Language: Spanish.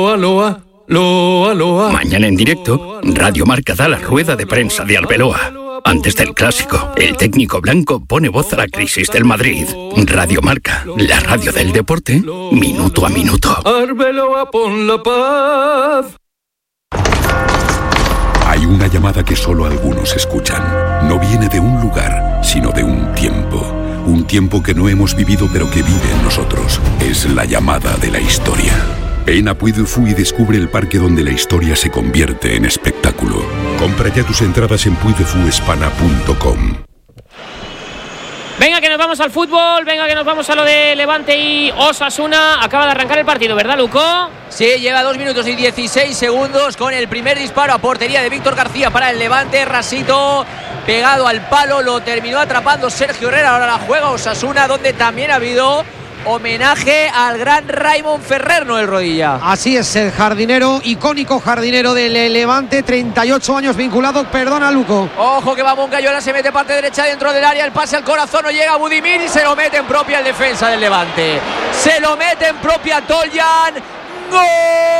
Loa, Loa, Loa. Mañana en directo, Radio Marca da la rueda de prensa de Arbeloa. Antes del clásico, el técnico blanco pone voz a la crisis del Madrid. Radio Marca, la radio del deporte, minuto a minuto. Arbeloa, pon la paz. Hay una llamada que solo algunos escuchan. No viene de un lugar, sino de un tiempo. Un tiempo que no hemos vivido pero que vive en nosotros. Es la llamada de la historia. Ven a Puy du Fou y descubre el parque donde la historia se convierte en espectáculo. Compra ya tus entradas en puydefuespana.com. Venga, que nos vamos al fútbol, venga, que nos vamos a lo de Levante y Osasuna. Acaba de arrancar el partido, ¿verdad, Luco? Sí, lleva 2 minutos y 16 segundos con el primer disparo a portería de Víctor García para el Levante. Rasito pegado al palo, lo terminó atrapando Sergio Herrera. Ahora la juega Osasuna, donde también ha habido homenaje al gran Raimon Ferrer, Noel Rodilla. Así es, el jardinero, icónico jardinero del Levante, 38 años vinculado, perdona Luco. Ojo que va Moncayola, se mete parte derecha dentro del área, el pase al corazón, no llega Budimir y se lo mete en propia el defensa del Levante. Se lo mete en propia Toljan. ¡Gol!